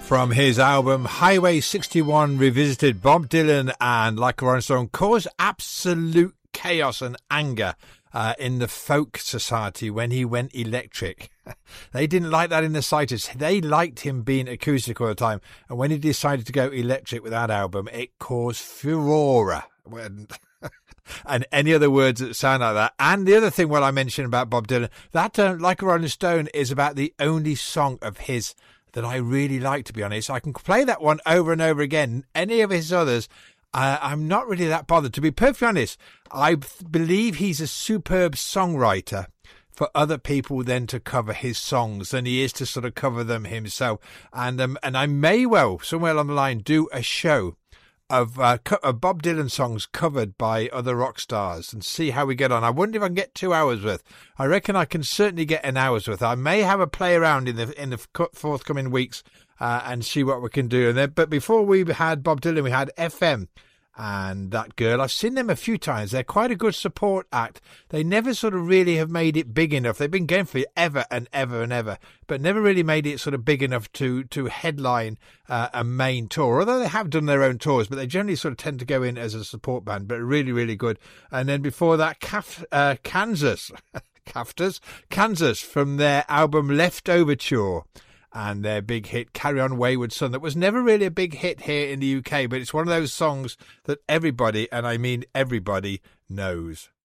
From his album Highway 61 Revisited, Bob Dylan and Like a Rolling Stone caused absolute chaos and anger in the folk society when he went electric. They didn't like that in the slightest. They liked him being acoustic all the time. And when he decided to go electric with that album, it caused furore. And any other words that sound like that. And the other thing, what I mentioned about Bob Dylan, that Like a Rolling Stone is about the only song of his that I really like, to be honest. I can play that one over and over again. Any of his others, I'm not really that bothered. To be perfectly honest, I believe he's a superb songwriter for other people then to cover his songs than he is to sort of cover them himself. And I may well, somewhere along the line, do a show of Bob Dylan songs covered by other rock stars and see how we get on. I wonder if I can get 2 hours worth. I reckon I can certainly get an hour's worth. I may have a play around in the forthcoming weeks and see what we can do. But before we had Bob Dylan, we had FM and That Girl. I've seen them a few times. They're quite a good support act. They never sort of really have made it big enough. They've been going for ever and ever and ever, but never really made it sort of big enough to headline a main tour. Although they have done their own tours, but they generally sort of tend to go in as a support band, but really, really good. And then before that, Kansas from their album Leftoverture. And their big hit, Carry On Wayward Son, that was never really a big hit here in the UK, but it's one of those songs that everybody, and I mean everybody, knows.